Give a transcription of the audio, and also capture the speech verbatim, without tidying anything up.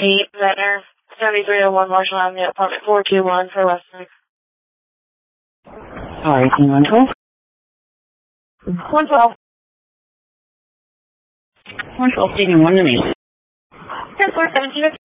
eight, Ventnor, seventy-three oh one Marshall Avenue, apartment four two one for Westlake. Sorry, can you one twelve? one twelve. one twelve, taking one to me. ten four seventeen.